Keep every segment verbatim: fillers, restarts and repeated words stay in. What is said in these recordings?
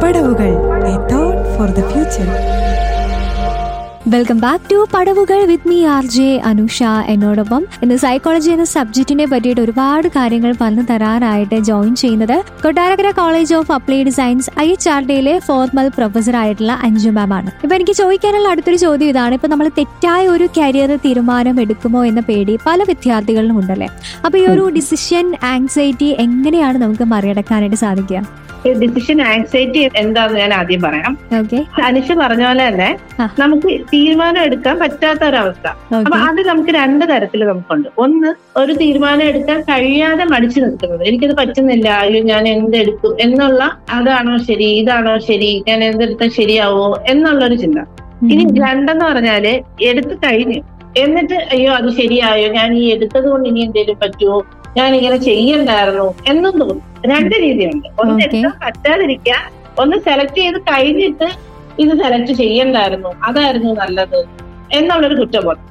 പടവുകൾ, a thought for the future. Welcome back to പടവുകൾ with me R J Anusha. എന്നോടൊപ്പം ഇന്ന് സൈക്കോളജി എന്ന സബ്ജക്റ്റിനെ പറ്റിയിട്ട് ഒരുപാട് കാര്യങ്ങൾ പറഞ്ഞു തരാനായിട്ട് ജോയിൻ ചെയ്യുന്നത് Kottarakkara college of applied science I H R ഡിയിലെ formal professor ആയിട്ടുള്ള അഞ്ജു മാം ആണ്. ഇപ്പൊ എനിക്ക് ചോദിക്കാനുള്ള അടുത്തൊരു ചോദ്യം ഇതാണ്. ഇപ്പൊ നമ്മൾ തെറ്റായ ഒരു കരിയർ തീരുമാനം എടുക്കുമോ എന്ന പേടി പല വിദ്യാർത്ഥികളിലും ഉണ്ടല്ലേ. അപ്പൊ ഈ ഒരു ഡിസിഷൻ ആങ്സൈറ്റി എങ്ങനെയാണ് നമുക്ക് മറികടക്കാനായിട്ട് സാധിക്കുക? ഡിസിഷൻ ആങ്സൈറ്റി എന്താന്ന് ഞാൻ ആദ്യം പറയാം. ഓക്കെ, അനുഷ പറഞ്ഞ പോലെ തന്നെ നമുക്ക് തീരുമാനം എടുക്കാൻ പറ്റാത്ത ഒരവസ്ഥ. അപ്പൊ അത് നമുക്ക് രണ്ട് തരത്തിൽ നമുക്കുണ്ട്. ഒന്ന്, ഒരു തീരുമാനം എടുക്കാൻ കഴിയാതെ മടിച്ചു നിൽക്കുന്നത്, എനിക്കത് പറ്റുന്നില്ല, അയ്യോ ഞാൻ എന്തെടുക്കും എന്നുള്ള, അതാണോ ശരി, ഇതാണോ ശരി, ഞാൻ എന്തെടുത്താൽ ശരിയാവോ എന്നുള്ളൊരു ചിന്ത. ഇനി രണ്ടെന്ന് പറഞ്ഞാല് എടുത്തു കഴിഞ്ഞു എന്നിട്ട് അയ്യോ അത് ശരിയായോ, ഞാൻ ഈ എടുത്തത് കൊണ്ട് ഇനി എന്തെങ്കിലും പറ്റുമോ, ഞാൻ ഇങ്ങനെ ചെയ്യണ്ടായിരുന്നു എന്നും തോന്നും. രണ്ട് രീതിയുണ്ട്. ഒന്ന് എടുക്കാൻ പറ്റാതിരിക്കുക, ഒന്ന് സെലക്ട് ചെയ്ത് കഴിഞ്ഞിട്ട് ഇത് സെലക്ട് ചെയ്യണ്ടായിരുന്നു, അതായിരുന്നു നല്ലത് എന്നുള്ളൊരു കുറ്റബോധം.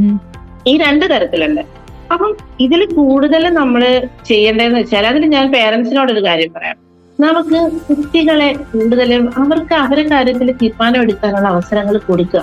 ഈ രണ്ട് തരത്തിലുണ്ട്. അപ്പം ഇതിൽ കൂടുതൽ നമ്മള് ചെയ്യേണ്ടതെന്ന് വെച്ചാൽ, അതിൽ ഞാൻ പേരൻസിനോടൊരു കാര്യം പറയാം. നമുക്ക് കുട്ടികളെ കൂടുതലും അവർക്ക് അവരുടെ കാര്യത്തിൽ തീരുമാനം എടുക്കാനുള്ള അവസരങ്ങൾ കൊടുക്കുക.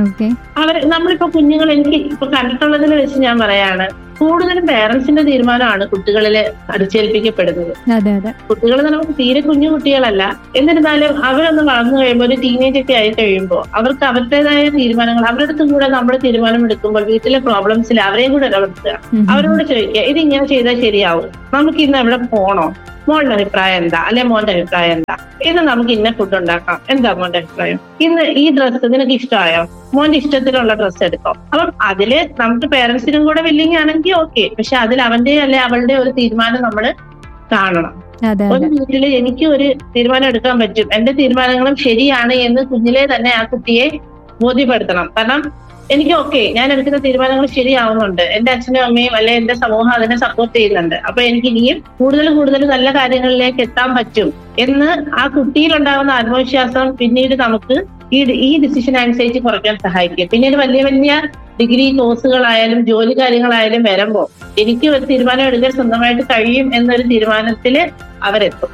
അവർ നമ്മളിപ്പോ കുഞ്ഞുങ്ങൾ, എനിക്ക് ഇപ്പൊ കണ്ടിട്ടുള്ളതിൽ വെച്ച് ഞാൻ പറയാണ്, കൂടുതലും പേരൻസിന്റെ തീരുമാനമാണ് കുട്ടികളില് അടിച്ചേൽപ്പിക്കപ്പെടുന്നത്. കുട്ടികൾ നമുക്ക് തീരെ കുഞ്ഞു കുട്ടികളല്ല, എന്നിരുന്നാലും അവരൊന്ന് വളർന്നു കഴിയുമ്പോൾ ഒരു ടീനേജ് ഒക്കെ ആയി കഴിയുമ്പോൾ അവർക്ക് അവരുടേതായ തീരുമാനങ്ങൾ, അവരുടെ അടുത്തും കൂടെ നമ്മൾ തീരുമാനം എടുക്കുമ്പോൾ വീട്ടിലെ പ്രോബ്ലംസിൽ അവരെയും കൂടെ ഇടപെടുത്തുക. അവരോട് ചോദിക്കുക, ഇതിങ്ങനെ ചെയ്താൽ ശരിയാവും, നമുക്ക് ഇന്ന് എവിടെ പോണോ, മോളുടെ അഭിപ്രായം എന്താ, അല്ലെ മോന്റെ അഭിപ്രായം എന്താ, ഇന്ന് നമുക്ക് ഇന്ന ഫുഡ് ഉണ്ടാക്കാം, എന്താ മോന്റെ അഭിപ്രായം, ഇന്ന് ഈ ഡ്രസ്സ് നിനക്ക് ഇഷ്ടമായോ, മോന്റെ ഇഷ്ടത്തിനുള്ള ഡ്രസ്സ് എടുക്കോ. അപ്പം അതില് നമുക്ക് പേരൻസിനും കൂടെ വില്ലിങ് ആണെങ്കിൽ ഓക്കെ, പക്ഷെ അതിൽ അവന്റെ അല്ലെ അവളുടെ ഒരു തീരുമാനം നമ്മള് കാണണം. ഒരു വീട്ടില് എനിക്ക് ഒരു തീരുമാനം എടുക്കാൻ പറ്റും, എന്റെ തീരുമാനങ്ങളും ശരിയാണ് എന്ന് കുഞ്ഞിലെ തന്നെ ആ കുട്ടിയെ ബോധ്യപ്പെടുത്തണം. കാരണം എനിക്ക് ഓക്കെ, ഞാൻ എടുക്കുന്ന തീരുമാനങ്ങൾ ശരിയാവുന്നുണ്ട്, എന്റെ അച്ഛനും അമ്മയും അല്ലെ എന്റെ സമൂഹം അതിനെ സപ്പോർട്ട് ചെയ്യുന്നുണ്ട്, അപ്പൊ എനിക്ക് ഇനിയും കൂടുതൽ കൂടുതൽ നല്ല കാര്യങ്ങളിലേക്ക് എത്താൻ പറ്റും എന്ന് ആ കുട്ടിയിലുണ്ടാകുന്ന ആത്മവിശ്വാസം പിന്നീട് നമുക്ക് ഈ ഈ ഡിസിഷൻ ആൻസൈറ്റി കുറയ്ക്കാൻ സഹായിക്കും. പിന്നീട് വലിയ വലിയ ഡിഗ്രി കോഴ്സുകളായാലും ജോലി കാര്യങ്ങളായാലും വരുമ്പോ എനിക്ക് ഒരു തീരുമാനം എടുക്കാൻ സ്വന്തമായിട്ട് കഴിയും എന്നൊരു തീരുമാനത്തില് അവരെത്തും.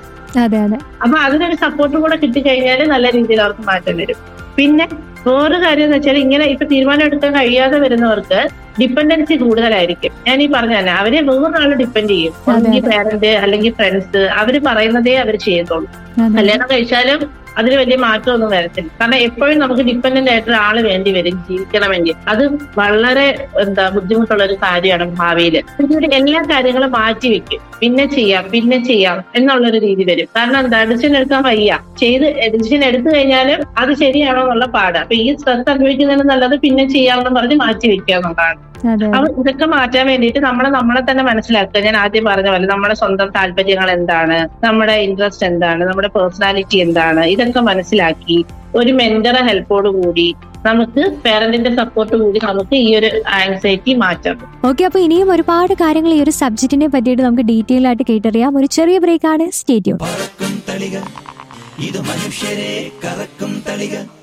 അപ്പൊ അതിനൊരു സപ്പോർട്ടും കൂടെ കിട്ടിക്കഴിഞ്ഞാല് നല്ല രീതിയിൽ അവർക്ക് മാറ്റം വരും. പിന്നെ വേറൊരു കാര്യം എന്ന് വെച്ചാൽ, ഇങ്ങനെ ഇപ്പൊ തീരുമാനം എടുക്കാൻ കഴിയാതെ വരുന്നവർക്ക് ഡിപ്പെൻഡൻസി കൂടുതലായിരിക്കും. ഞാൻ ഈ പറഞ്ഞ തന്നെ അവരെ വേറൊരാള് ഡിപ്പെൻഡ് ചെയ്യും, അല്ലെങ്കിൽ പേരന്റ് അല്ലെങ്കിൽ ഫ്രണ്ട്സ്, അവര് പറയുന്നതേ അവർ ചെയ്യത്തുള്ളൂ. കല്യാണം കഴിച്ചാലും അതിൽ വലിയ മാറ്റമൊന്നും വരത്തില്ല. കാരണം എപ്പോഴും നമുക്ക് ഡിപ്പെൻഡന്റ് ആയിട്ട് ഒരാള് വേണ്ടി വരും ജീവിക്കണമെങ്കിൽ. അത് വളരെ എന്താ ബുദ്ധിമുട്ടുള്ള ഒരു കാര്യമാണ് ഭാവിയിൽ. പിന്നീട് എല്ലാ കാര്യങ്ങളും മാറ്റി വെക്കും, പിന്നെ ചെയ്യാം പിന്നെ ചെയ്യാം എന്നുള്ളൊരു രീതി വരും. കാരണം എന്താ, ഡിസിഷൻ എടുക്കാൻ വയ്യ, ചെയ്ത് ഡിസിഷൻ എടുത്തു കഴിഞ്ഞാലും അത് ശരിയാണോ എന്നുള്ള പാട്. അപ്പൊ ഈ സ്ട്രെസ് അനുഭവിക്കുന്നതിന് നല്ലത് പിന്നെ ചെയ്യാമെന്ന് പറഞ്ഞ് മാറ്റി വെക്കുക എന്നുള്ളതാണ്. അപ്പൊ ഇതൊക്കെ മാറ്റാൻ വേണ്ടിയിട്ട് നമ്മളെ നമ്മളെ തന്നെ മനസ്സിലാക്കുക. ഞാൻ ആദ്യം പറഞ്ഞ പോലെ നമ്മുടെ സ്വന്തം താല്പര്യങ്ങൾ എന്താണ്, നമ്മുടെ ഇൻട്രസ്റ്റ് എന്താണ്, നമ്മുടെ പേഴ്സണാലിറ്റി എന്താണ്, ഇതൊക്കെ മനസ്സിലാക്കി ഒരു മെന്ററെ ഹെൽപ്പോട് കൂടി നമുക്ക് പേരന്റിന്റെ സപ്പോർട്ട് കൂടി നമുക്ക് ഈ ഒരു ആൻസൈറ്റി മാറ്റാം. ഓക്കെ, അപ്പൊ ഇനിയും ഒരുപാട് കാര്യങ്ങൾ ഈ ഒരു സബ്ജക്റ്റിനെ പറ്റിയിട്ട് നമുക്ക് ഡീറ്റെയിൽ ആയിട്ട് കേട്ടറിയാം. ഒരു ചെറിയ ബ്രേക്ക് ആണ്. Stay tune. ഇത് മനുഷ്യരെ കറക്കും തളിക.